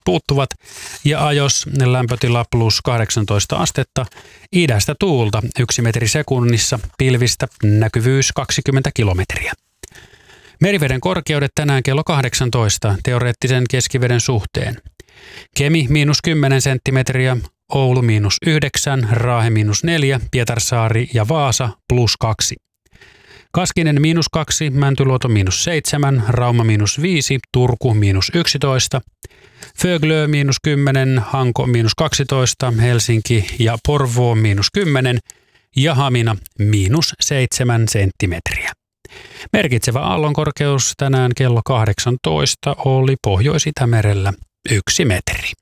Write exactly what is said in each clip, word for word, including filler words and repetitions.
puuttuvat ja ajos lämpötila plus kahdeksantoista astetta, idästä tuulta yksi metri sekunnissa, pilvistä näkyvyys kaksikymmentä kilometriä. Meriveden korkeudet tänään kello kahdeksantoista teoreettisen keskiveden suhteen. Kemi miinus kymmenen senttimetriä, Oulu miinus yhdeksän, Raahe miinus neljä, Pietarsaari ja Vaasa plus kaksi. Kaskinen miinus kaksi, Mäntyluoto miinus seitsemän, Rauma miinus viisi, Turku miinus yksitoista, Föglö miinus kymmenen, Hanko miinus kaksitoista, Helsinki ja Porvoo miinus kymmenen ja Hamina miinus seitsemän senttimetriä. Merkitsevä aallonkorkeus tänään kello kahdeksantoista oli Pohjois-Itämerellä yksi metri.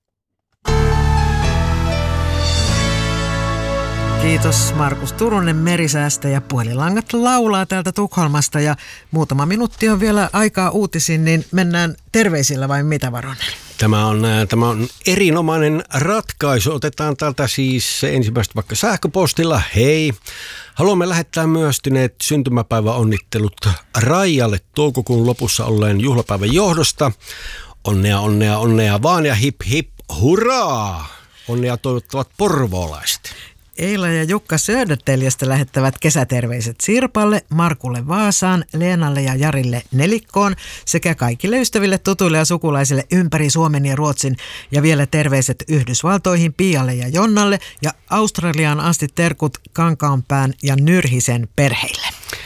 Kiitos Markus Turunen merisäästä ja puhelinlangat laulaa täältä Tukholmasta ja muutama minuutti on vielä aikaa uutisiin, niin mennään terveisillä vai mitä, Varonen? Tämä on, tämä on erinomainen ratkaisu. Otetaan täältä siis ensimmäistä vaikka sähköpostilla. Hei! Haluamme lähettää myöstyneet syntymäpäiväonnittelut Raijalle toukokuun lopussa olleen juhlapäivän johdosta. Onnea, onnea, onnea vaan ja hip hip hurraa! Onnea toivottavat porvoolaiset. Eila ja Jukka Södertäljestä lähettävät kesäterveiset Sirpalle, Markulle Vaasaan, Leenalle ja Jarille Nelikkoon sekä kaikille ystäville, tutuille ja sukulaisille ympäri Suomen ja Ruotsin. Ja vielä terveiset Yhdysvaltoihin Pialle ja Jonnalle ja Australiaan asti terkut Kankaanpään ja Nyrhisen perheille.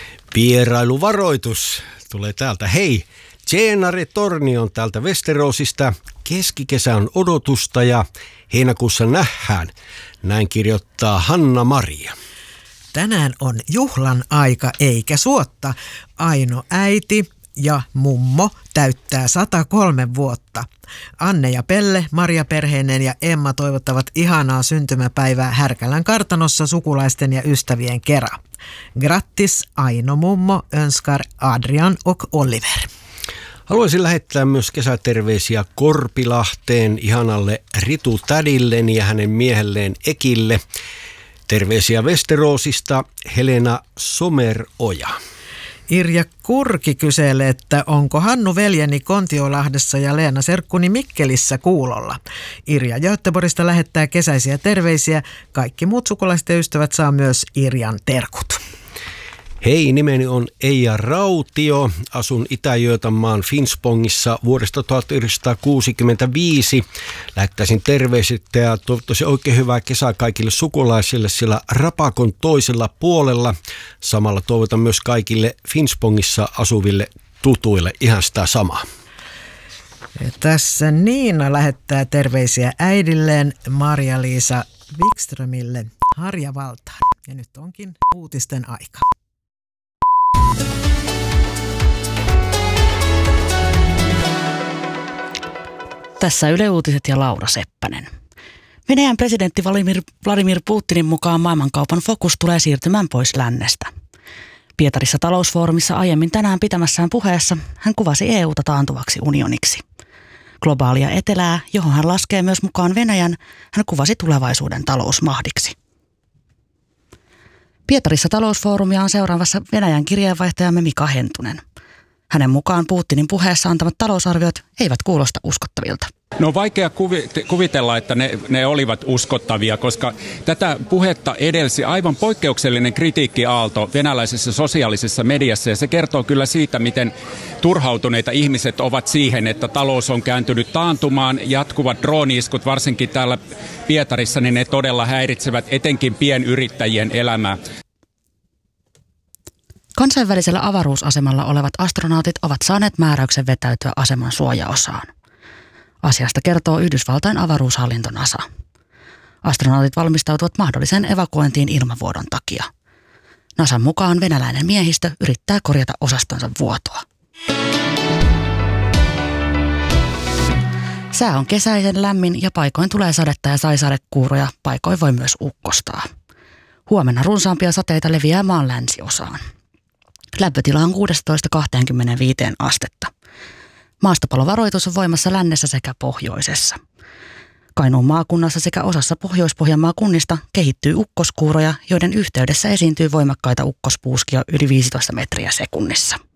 Vierailuvaroitus tulee täältä. Hei! Tjeenari Torni on täältä Westerosista. Keskikesä on odotusta ja heinäkuussa nähdään. Näin kirjoittaa Hanna-Maria. Tänään on juhlan aika eikä suotta. Aino äiti ja mummo täyttää sata kolme vuotta. Anne ja Pelle, Maria perheinen ja Emma toivottavat ihanaa syntymäpäivää Härkälän kartanossa sukulaisten ja ystävien kera. Grattis Aino mummo, önskar Adrian och Oliver. Haluaisin lähettää myös kesäterveisiä Korpilahteen ihanalle Ritu tädilleni ja hänen miehelleen Ekille. Terveisiä Westerosista Helena Someroja. Irja Kurki kyselee, että onko Hannu veljeni Kontiolahdessa ja Leena serkkuni Mikkelissä kuulolla. Irja Göteborgista lähettää kesäisiä terveisiä. Kaikki muut sukulaiset ja ystävät saa myös Irjan terkut. Hei, nimeni on Eija Rautio. Asun Itä-Götamaan Finspångissa vuodesta tuhatyhdeksänsataakuusikymmentäviisi. Lähettäisin terveiset ja toivottavasti oikein hyvää kesää kaikille sukulaisille siellä Rapakon toisella puolella. Samalla toivotan myös kaikille Finspångissa asuville tutuille ihan sitä samaa. Ja tässä Niina lähettää terveisiä äidilleen Marja-Liisa Wikströmille Harjavaltaan. Ja nyt onkin uutisten aika. Tässä Yle Uutiset ja Laura Seppänen. Venäjän presidentti Vladimir, Vladimir Putinin mukaan maailmankaupan fokus tulee siirtymään pois lännestä. Pietarissa talousfoorumissa aiemmin tänään pitämässään puheessa hän kuvasi E U:ta taantuvaksi unioniksi. Globaalia etelää, johon hän laskee myös mukaan Venäjän, hän kuvasi tulevaisuuden talousmahdiksi. Pietarissa talousfoorumia on seuraavassa Venäjän kirjeenvaihtajamme Mika Hentunen. Hänen mukaan Putinin puheessa antamat talousarviot eivät kuulosta uskottavilta. No on vaikea kuvitella, että ne, ne olivat uskottavia, koska tätä puhetta edelsi aivan poikkeuksellinen kritiikkiaalto venäläisessä sosiaalisessa mediassa. Ja se kertoo kyllä siitä, miten turhautuneita ihmiset ovat siihen, että talous on kääntynyt taantumaan. Jatkuvat drooni-iskut, varsinkin täällä Pietarissa, niin ne todella häiritsevät etenkin pienyrittäjien elämää. Kansainvälisellä avaruusasemalla olevat astronautit ovat saaneet määräyksen vetäytyä aseman suojaosaan. Asiasta kertoo Yhdysvaltain avaruushallinto NASA. Astronautit valmistautuvat mahdolliseen evakuointiin ilmavuodon takia. NASAn mukaan venäläinen miehistö yrittää korjata osastonsa vuotoa. Sää on kesäisen lämmin ja paikoin tulee sadetta ja saisadekuuroja, paikoin voi myös ukkostaa. Huomenna runsaampia sateita leviää maan länsiosaan. Lämpötila on kuusitoista kaksikymmentäviisi astetta. Maastopalovaroitus on voimassa lännessä sekä pohjoisessa. Kainuun maakunnassa sekä osassa Pohjois-Pohjanmaa kunnista kehittyy ukkoskuuroja, joiden yhteydessä esiintyy voimakkaita ukkospuuskia yli viisitoista metriä sekunnissa.